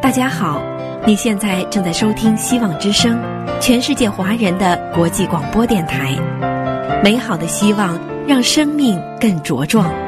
大家好，你现在正在收听希望之声，全世界华人的国际广播电台。美好的希望，让生命更茁壮。